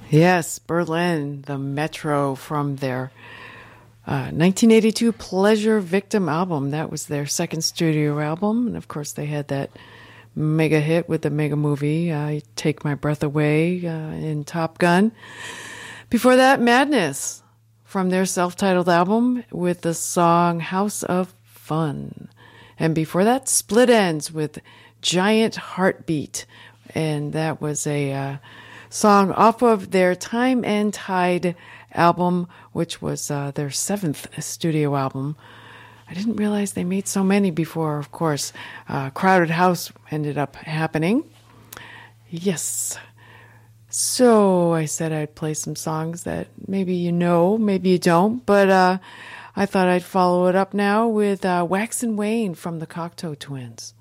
Yes, Berlin, the Metro from their 1982 Pleasure Victim album. That was their second studio album. And of course, they had that mega hit with the mega movie, Take My Breath Away in Top Gun. Before that, Madness from their self-titled album with the song House of Fun. And before that, Split Ends with Giant Heartbeat. And that was a song off of their Time and Tide album, which was their seventh studio album. I didn't realize they made so many before, of course. Crowded House ended up happening. Yes. So I said I'd play some songs that maybe you know, maybe you don't, but I thought I'd follow it up now with Wax and Wayne from the Cocteau Twins.